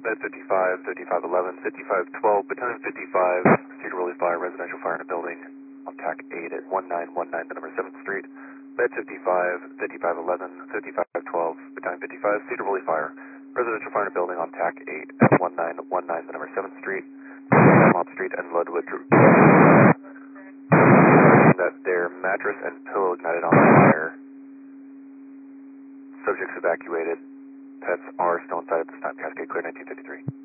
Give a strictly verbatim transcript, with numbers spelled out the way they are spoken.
Bed fifty-five, fifty-five eleven, fifty-five twelve, Battalion fifty-five, Cedar Woolley Fire, residential fire in a building on T A C eight at one nine one nine, the number seventh Street. Bed fifty-five, fifty-five eleven, fifty-five twelve, Battalion fifty-five, Cedar Woolley Fire, residential fire in a building on T A C eight at one nine one nine, the number seventh Street, Mont Street and Ludwood. That their mattress and pillow ignited on fire. Subjects evacuated. Pets are still inside at this time. Cascade clear nineteen fifty-three.